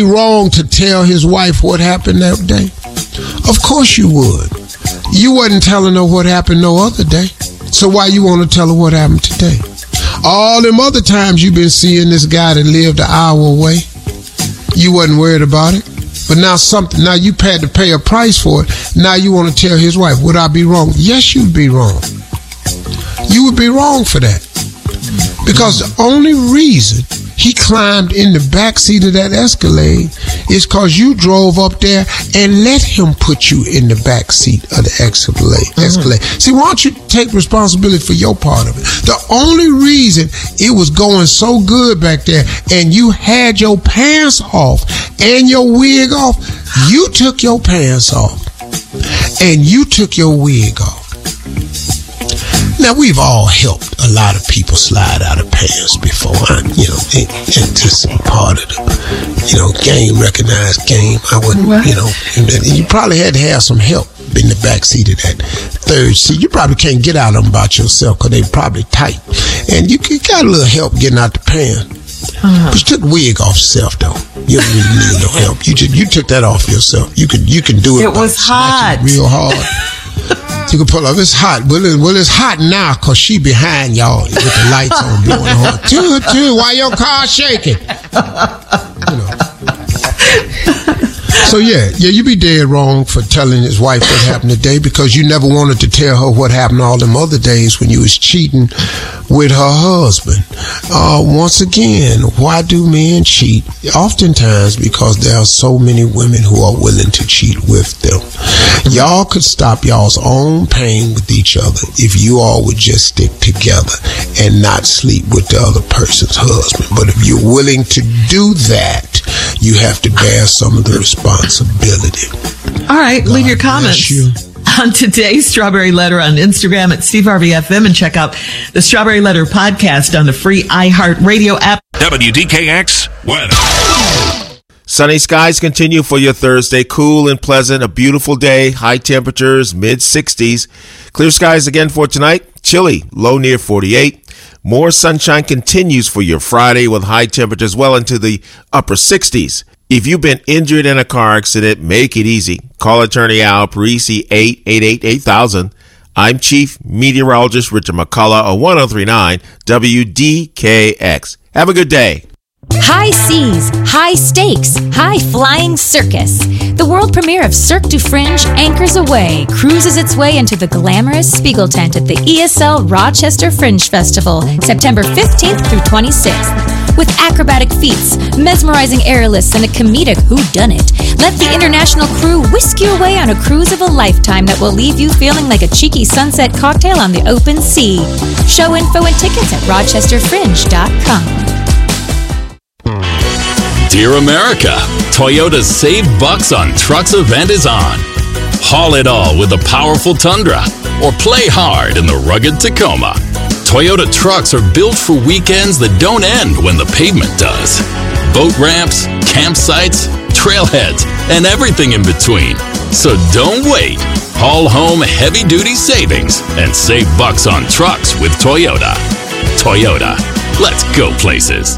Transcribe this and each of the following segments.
Wrong to tell his wife what happened that day? Of course you would. You wasn't telling her what happened no other day. So why you want to tell her what happened today? All them other times you've been seeing this guy that lived an hour away, you wasn't worried about it. But now you had to pay a price for it. Now you want to tell his wife, would I be wrong? Yes, you'd be wrong. You would be wrong for that. Because the only reason he climbed in the backseat of that Escalade is because you drove up there and let him put you in the backseat of the Escalade. See, why don't you take responsibility for your part of it? The only reason it was going so good back there and you had your pants off and your wig off, you took your pants off and you took your wig off. Now, we've all helped a lot of people slide out of pants before, and just part of the, game, recognized game. I wouldn't, you probably had to have some help in the backseat of that third seat. You probably can't get out of them by yourself because they probably tight. And you got a little help getting out the pants. But you took the wig off yourself, though. You don't really need no help. You took that off yourself. You can do it. It was hot. Real hard. You can pull up. It's hot. Well, it's hot now because she behind y'all with the lights on blowing on. Too. Why your car shaking? So you be dead wrong for telling his wife what happened today because you never wanted to tell her what happened all them other days when you was cheating with her husband. Once again, why do men cheat? Oftentimes because there are so many women who are willing to cheat with them. Y'all could stop y'all's own pain with each other if you all would just stick together and not sleep with the other person's husband. But if you're willing to do that, you have to bear some of the responsibility. All right, leave your comments on today's Strawberry Letter on Instagram at Steve Harvey FM and check out the Strawberry Letter podcast on the free iHeartRadio app. WDKX weather. Sunny skies continue for your Thursday. Cool and pleasant. A beautiful day. High temperatures, mid-60s. Clear skies again for tonight. Chilly. Low near 48. More sunshine continues for your Friday with high temperatures well into the upper 60s. If you've been injured in a car accident, make it easy. Call attorney Al Parisi, 888-8000. I'm Chief Meteorologist Richard McCullough on 1039 WDKX. Have a good day. High seas, high stakes, high flying circus. The world premiere of Cirque du Fringe anchors away, cruises its way into the glamorous Spiegel tent at the ESL Rochester Fringe Festival, September 15th through 26th. With acrobatic feats, mesmerizing airlists, and a comedic whodunit, let the international crew whisk you away on a cruise of a lifetime that will leave you feeling like a cheeky sunset cocktail on the open sea. Show info and tickets at rochesterfringe.com. Dear America, Toyota's Save Bucks on Trucks event is on. Haul it all with the powerful Tundra or play hard in the rugged Tacoma. Toyota trucks are built for weekends that don't end when the pavement does. Boat ramps, campsites, trailheads, and everything in between. So don't wait. Haul home heavy-duty savings and save bucks on trucks with Toyota. Toyota, let's go places.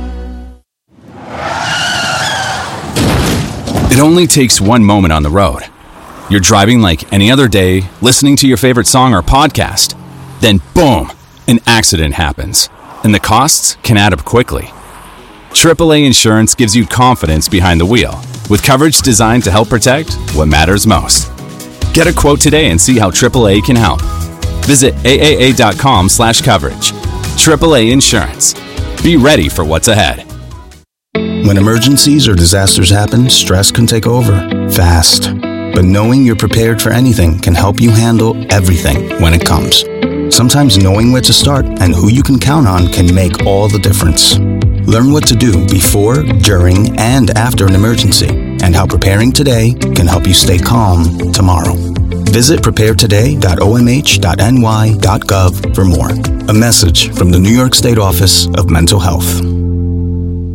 It only takes one moment on the road. You're driving like any other day, listening to your favorite song or podcast. Then boom, an accident happens. And the costs can add up quickly. AAA Insurance gives you confidence behind the wheel, with coverage designed to help protect what matters most. Get a quote today and see how AAA can help. Visit AAA.com/coverage. AAA Insurance. Be ready for what's ahead. When emergencies or disasters happen, stress can take over, fast. But knowing you're prepared for anything can help you handle everything when it comes. Sometimes knowing where to start and who you can count on can make all the difference. Learn what to do before, during, and after an emergency, and how preparing today can help you stay calm tomorrow. Visit preparetoday.omh.ny.gov for more. A message from the New York State Office of Mental Health.